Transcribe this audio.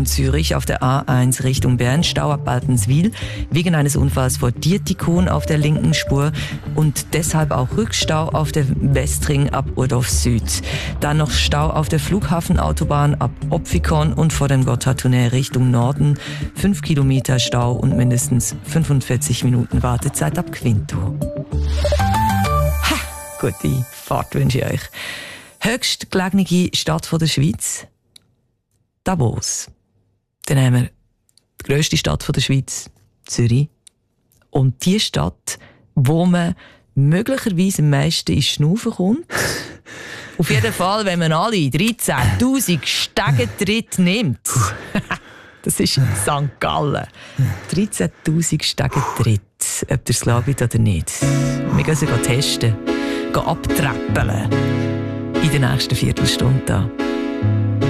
Kanton Zürich auf der A1 Richtung Bern, Stau ab Baltenswil, wegen eines Unfalls vor Dietikon auf der linken Spur und deshalb auch Rückstau auf der Westring ab Urdorf Süd. Dann noch Stau auf der Flughafenautobahn ab Opfikon und vor dem Gotthardtunnel Richtung Norden. 5 Kilometer Stau und mindestens 45 Minuten Wartezeit ab Quinto. Ha, gute Fahrt wünsche ich euch. Höchstgelegene Stadt der Schweiz? Davos. Dann haben wir die grösste Stadt der Schweiz, Zürich. Und die Stadt, wo man möglicherweise am meisten ins Schnaufen kommt. Auf jeden Fall, wenn man alle 13'000 Stegentritte nimmt. Das ist St. Gallen. 13'000 Stegentritte. Ob ihr es glaubt oder nicht. Wir gehen sie testen. Gehen abträppeln. In der nächsten Viertelstunde.